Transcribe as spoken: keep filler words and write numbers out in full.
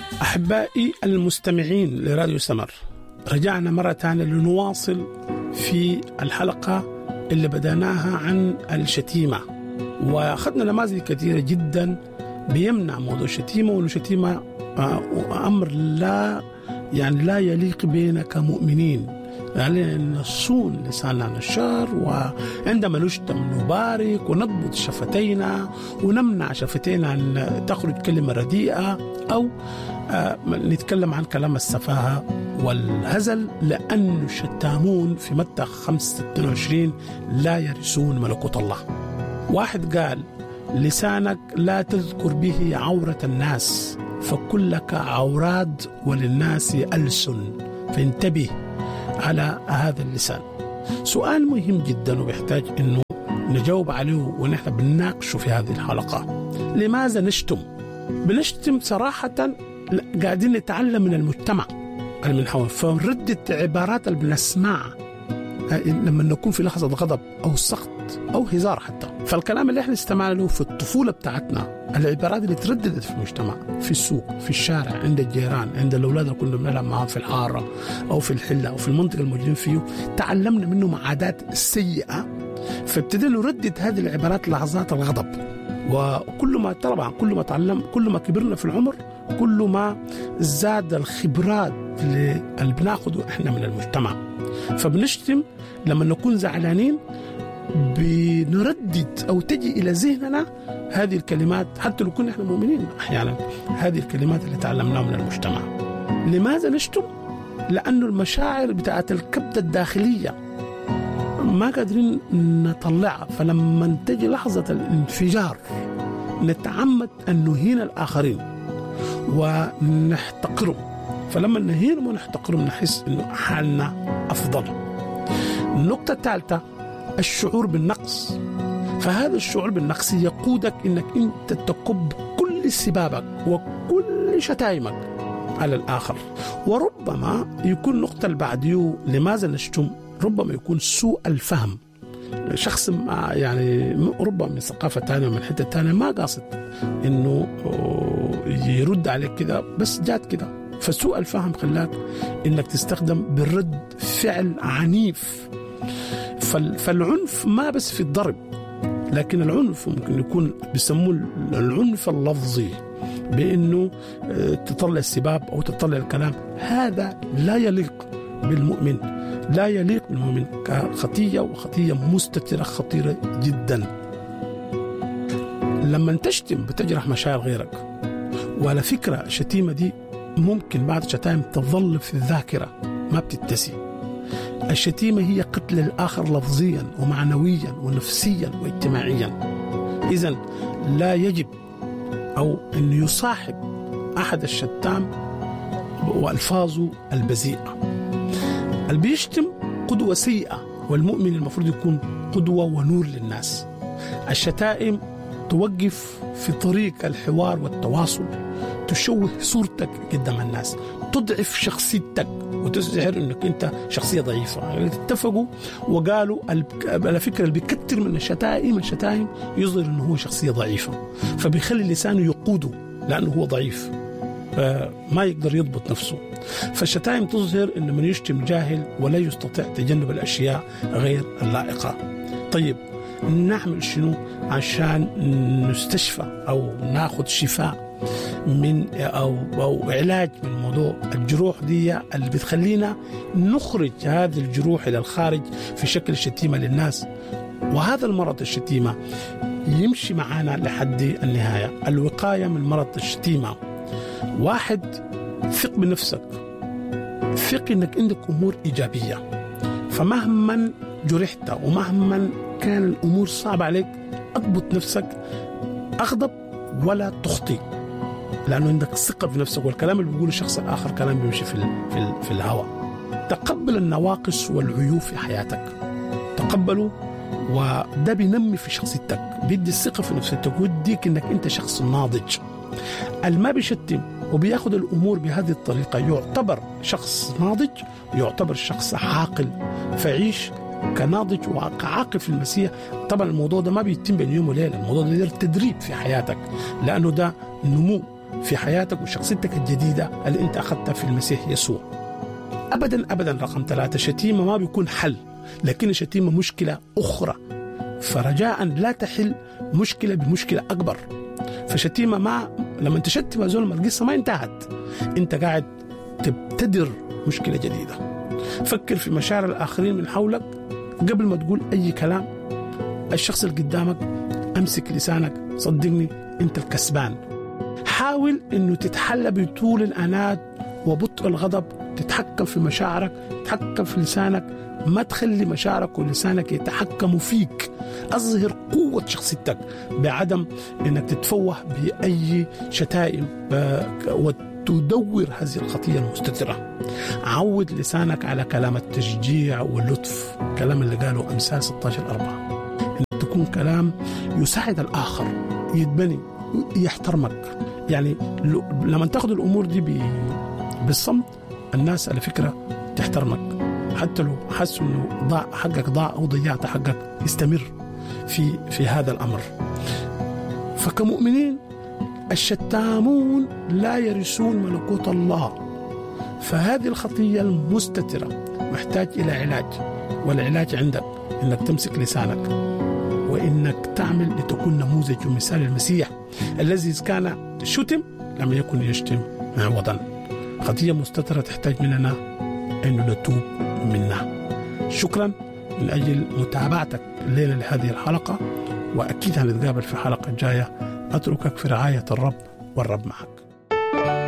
أحبائي المستمعين لراديو سمر، رجعنا مرة ثانية لنواصل في الحلقة اللي بدأناها عن الشتيمة، وأخذنا نماذج كثيرة جدا بيمنع موضوع الشتيمة، وأن الشتيمة أمر لا يعني لا يليق بنا كمؤمنين، علينا أن نصون لساننا عن الشر، وعندما نشتم نبارك ونضبط شفتينا ونمنع شفتينا أن تخرج كلمة رديئة أو آه نتكلم عن كلام السفاهة والهزل، لأن الشتامون في متى خمسة ستة وعشرين لا يرثون ملكوت الله. واحد قال: لسانك لا تذكر به عورة الناس فكلك عورات وللناس ألسن، فانتبه على هذا اللسان. سؤال مهم جدا وبيحتاج انه نجاوب عليه ونحن بنناقشه في هذه الحلقة. لماذا نشتم؟ بنشتم صراحة قاعدين نتعلم من المجتمع من حول، فردة عبارات اللي بنسمعها لما نكون في لحظة غضب أو سخط أو هزار حتى. فالكلام اللي احنا استمعنا له في الطفولة بتاعتنا، العبارات اللي ترددت في المجتمع، في السوق، في الشارع، عند الجيران، عند الأولاد اللي كنا بنلعب معهم في الحارة أو في الحلة أو في المنطقة الموجودين فيه، تعلمنا منهم عادات سيئة، فابتدينا نردد هذه العبارات لحظات الغضب. وكل ما طبعا كل ما تعلم كل ما كبرنا في العمر كل ما زاد الخبرات اللي بناخده احنا من المجتمع. فبنشتم لما نكون زعلانين، بنردد أو تجي إلى ذهننا هذه الكلمات حتى لو كنا احنا مؤمنين أحيانا، هذه الكلمات اللي تعلمناها من المجتمع. لماذا نشتم؟ لأنه المشاعر بتاعت الكبتة الداخلية ما قادرين نطلعها، فلما تجي لحظة الانفجار نتعمد أن نهين الآخرين ونحتقرهم، فلما نهينهم ونحتقرهم نحس أنه حالنا أفضل. النقطة الثالثة الشعور بالنقص، فهذا الشعور بالنقص يقودك أنك أنت تكب كل سبابك وكل شتائمك على الآخر. وربما يكون نقطة البعديو لماذا نشتم، ربما يكون سوء الفهم، شخص يعني ربما من ثقافة تانية ومن حتة تانية ما قاصد إنه يرد عليك كده، بس جات كده، فسوء الفهم خلاك إنك تستخدم بالرد فعل عنيف. فالعنف ما بس في الضرب، لكن العنف ممكن يكون بيسموه العنف اللفظي، بأنه تطلع السباب أو تطلع الكلام. هذا لا يليق بالمؤمن، لا يليق بالمؤمن كخطية، وخطية مستترة خطيرة جدا. لما تشتم بتجرح مشاعر غيرك، وعلى فكرة الشتيمة دي ممكن بعد شتائم تظل في الذاكرة ما بتتسي. الشتيمة هي قتل الآخر لفظيا ومعنويا ونفسيا واجتماعيا. إذن لا يجب أو أن يصاحب أحد الشتام وألفاظه البذيئة. اللي بيشتم قدوة سيئة، والمؤمن المفروض يكون قدوة ونور للناس. الشتائم توقف في طريق الحوار والتواصل، تشوه صورتك قدام الناس، تضعف شخصيتك وتظهر انك انت شخصية ضعيفة. يعني اتفقوا وقالوا على فكرة اللي بيكتر من الشتائم الشتائم يظهر انه هو شخصية ضعيفة، فبيخلي لسانه يقوده لانه هو ضعيف، ما يقدر يضبط نفسه. فالشتائم تظهر ان من يشتم جاهل ولا يستطيع تجنب الاشياء غير اللائقة. طيب نعمل شنو عشان نستشفى او ناخذ شفاء من أو, أو علاج من موضوع الجروح دي اللي بتخلينا نخرج هذه الجروح إلى الخارج في شكل شتيمة للناس؟ وهذا المرض الشتيمة يمشي معنا لحد النهاية. الوقاية من مرض الشتيمة: واحد، ثق بنفسك، ثق إنك عندك أمور إيجابية، فمهما جرحت ومهما كان الأمور صعبة عليك أضبط نفسك، أغضب ولا تخطئ، لأنه عندك ثقة في نفسك، والكلام اللي بيقوله الشخص الآخر كلام بيمشي في في في الهواء. تقبل النواقص والعيوب في حياتك، تقبله، وده بينمي في شخصيتك، بيدي الثقة في نفسك ويديك إنك أنت شخص ناضج. الما بيشتم وبياخد الأمور بهذه الطريقة يعتبر شخص ناضج، يعتبر شخص عاقل، فعيش كناضج وكعاقل في المسيح. طبعا الموضوع ده ما بيتم بين يوم وليلة، الموضوع ده تدريب في حياتك، لأنه ده نمو في حياتك وشخصيتك الجديدة اللي انت أخذتها في المسيح يسوع. أبدا أبدا. رقم ثلاثة، شتيمة ما بيكون حل، لكن شتيمة مشكلة أخرى، فرجاء لا تحل مشكلة بمشكلة أكبر. فشتيمة ما لما تشتم زول القصة ما انتهت، انت قاعد تبتدر مشكلة جديدة. فكر في مشاعر الآخرين من حولك قبل ما تقول أي كلام. الشخص اللي قدامك أمسك لسانك، صدقني أنت الكسبان. حاول أنه تتحلى بطول الأنات وبطء الغضب، تتحكم في مشاعرك، تتحكم في لسانك، ما تخلي مشاعرك ولسانك يتحكموا فيك. أظهر قوة شخصيتك بعدم أنك تتفوه بأي شتائم وتدور هذه الخطية المستترة. عود لسانك على كلام التشجيع واللطف، كلام اللي قالوا أمثال ستة عشر أربعة، أن تكون كلام يساعد الآخر، يتبني، يحترمك. يعني لما تاخذ الأمور دي بالصمت، الناس على فكرة تحترمك، حتى لو حسوا أنه ضاع حقك ضاع أو ضيعت حقك، استمر في في هذا الأمر. فكمؤمنين الشتامون لا يرثون ملكوت الله. فهذه الخطية المستترة محتاج إلى علاج، والعلاج عندك إنك تمسك لسانك وإنك تعمل لتكون نموذج ومثال المسيح الذي كان شتم لم يكن يشتم عوضا. خطية مستترة تحتاج مننا أن نتوب منها. شكرا من أجل متابعتك لنا لهذه الحلقة، وأكيد هنتقابل في حلقة جاية. أتركك في رعاية الرب والرب معك.